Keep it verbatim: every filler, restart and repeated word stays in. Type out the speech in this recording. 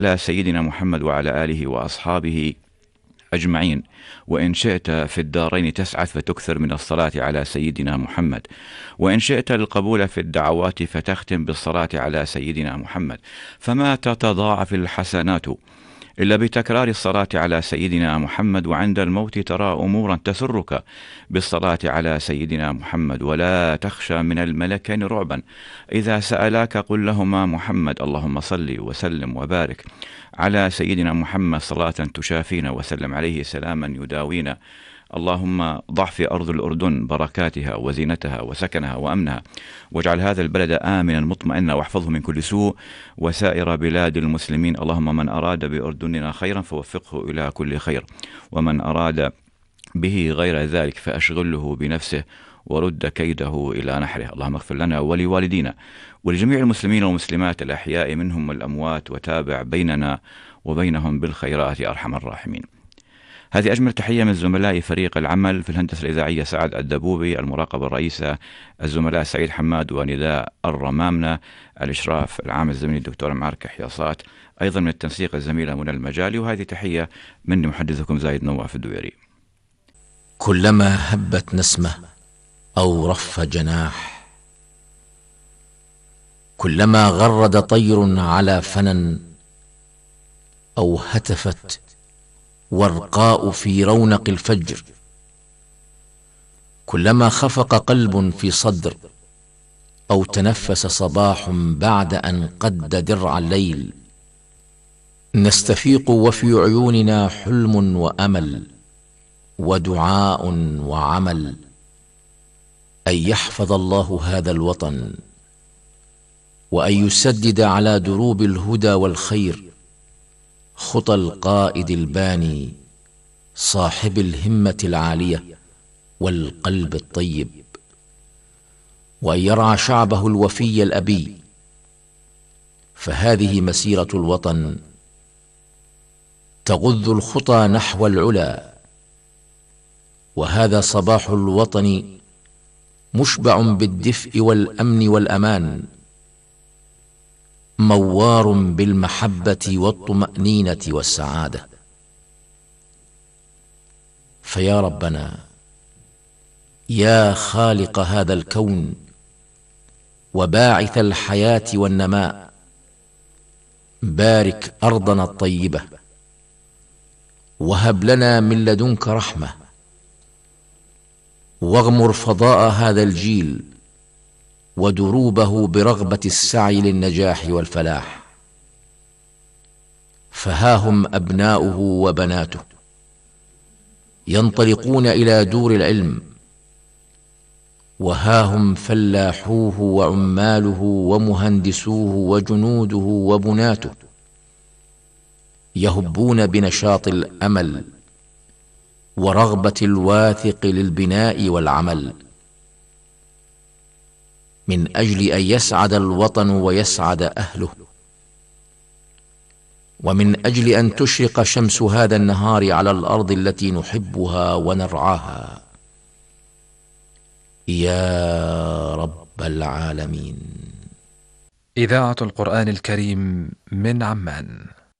على سيدنا محمد وعلى آله وأصحابه أجمعين. وإن شئت في الدارين تسعد فتكثر من الصلاة على سيدنا محمد، وإن شئت القبول في الدعوات فتختم بالصلاة على سيدنا محمد. فما تتضاعف الحسنات إلا بتكرار الصلاة على سيدنا محمد، وعند الموت ترى أمورا تسرك بالصلاة على سيدنا محمد. ولا تخشى من الملكين رعبا، إذا سألاك قل لهما محمد. اللهم صل وسلم وبارك على سيدنا محمد صلاة تشافينا، وسلم عليه سلاما يداوينا. اللهم ضع في أرض الأردن بركاتها وزينتها وسكنها وأمنها، واجعل هذا البلد آمنا مطمئنا، واحفظه من كل سوء، وسائر بلاد المسلمين. اللهم من أراد بأردننا خيرا فوفقه إلى كل خير، ومن أراد به غير ذلك فأشغله بنفسه ورد كيده إلى نحره. اللهم اغفر لنا ولوالدينا ولجميع المسلمين والمسلمات الأحياء منهم والأموات، وتابع بيننا وبينهم بالخيرات يا أرحم الراحمين. هذه أجمل تحية من زملاء فريق العمل في الهندسة الإذاعية سعد الدبوبي، المراقبة الرئيسة الزملاء سعيد حماد ونداء الرمامنة، الإشراف العام الزميل الدكتور معركة حياصات، أيضا من التنسيق الزميلة منى المجالي. وهذه تحية مني محدثكم زايد نواف الدويري. كلما هبت نسمة أو رف جناح، كلما غرد طير على فنن أو هتفت ورقاء في رونق الفجر، كلما خفق قلب في صدر أو تنفس صباح بعد أن قد درع الليل، نستفيق وفي عيوننا حلم وأمل ودعاء وعمل، أن يحفظ الله هذا الوطن، وأن يسدد على دروب الهدى والخير خطى القائد الباني صاحب الهمة العالية والقلب الطيب، وأن يرعى شعبه الوفي الأبي. فهذه مسيرة الوطن تغذ الخطى نحو العلا، وهذا صباح الوطن مشبع بالدفء والأمن والأمان، موار بالمحبة والطمأنينة والسعادة. فيا ربنا، يا خالق هذا الكون وباعث الحياة والنماء، بارك أرضنا الطيبة، وهب لنا من لدنك رحمة، واغمر فضاء هذا الجيل ودروبه برغبة السعي للنجاح والفلاح. فها هم أبناؤه وبناته ينطلقون إلى دور العلم، وها هم فلاحوه وعماله ومهندسوه وجنوده وبناته يهبون بنشاط الأمل ورغبة الواثق للبناء والعمل، من أجل أن يسعد الوطن ويسعد أهله، ومن أجل أن تشرق شمس هذا النهار على الأرض التي نحبها ونرعاها. يا رب العالمين. إذاعة القرآن الكريم من عمان.